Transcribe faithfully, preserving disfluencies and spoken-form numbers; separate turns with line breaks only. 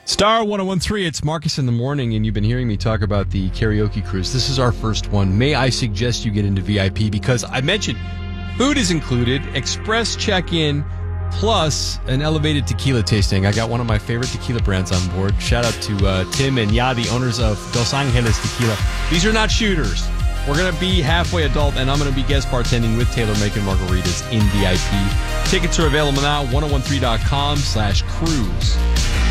Star ten thirteen, it's Marcus in the morning, and you've been hearing me talk about the karaoke cruise. This is our first one. May I suggest you get into V I P because I mentioned food is included, express check-in, plus an elevated tequila tasting. I got one of my favorite tequila brands on board. Shout out to uh, Tim and Ya, the owners of Dos Angeles Tequila. These are not shooters. We're going to be halfway adult, and I'm going to be guest bartending with Taylor making margaritas in V I P. Tickets are available now, ten thirteen.com slash cruise.